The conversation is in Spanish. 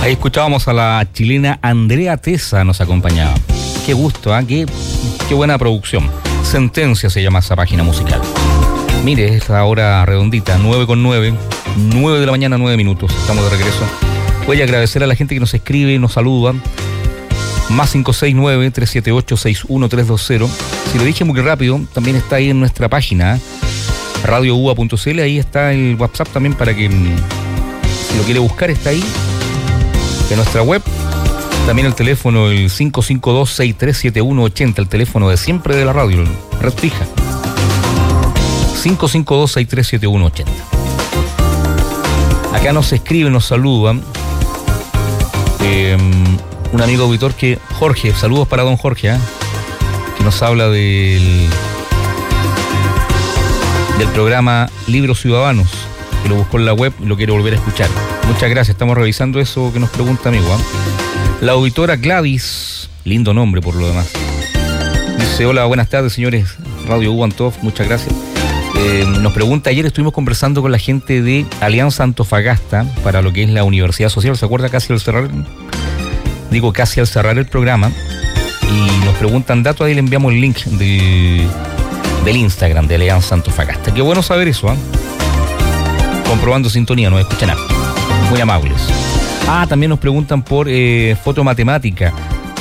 Ahí escuchábamos a la chilena Andrea Tesa, nos acompañaba. Qué gusto, ¿eh? Qué buena producción. Sentencia se llama esa página musical. Mire, es la hora redondita, 9:09, 9 de la mañana, 9 minutos. Estamos de regreso. Voy a agradecer a la gente que nos escribe y nos saluda. Más 569-378-61320. Si lo dije muy rápido, también está ahí en nuestra página, radioua.cl. Ahí está el WhatsApp también para que, si lo quiere buscar, está ahí. En nuestra web. También el teléfono, el 552-637180, el teléfono de siempre de la radio, red fija. 552-637180. Acá nos escriben, nos saludan. Un amigo auditor que, Jorge, saludos para don Jorge, que nos habla del programa Libros Ciudadanos, que lo buscó en la web y lo quiere volver a escuchar. Muchas gracias, estamos revisando eso que nos pregunta amigo. La auditora Gladys, lindo nombre por lo demás, dice: hola, buenas tardes señores Radio Ubantov, muchas gracias. Nos pregunta, ayer estuvimos conversando con la gente de Alianza Antofagasta para lo que es la Universidad Social, ¿se acuerda? Casi al cerrar el programa, y nos preguntan datos, ahí le enviamos el link del Instagram de Alianza Antofagasta. Qué bueno saber eso, comprobando sintonía, nos escuchan. Muy amables. También nos preguntan por fotomatemática.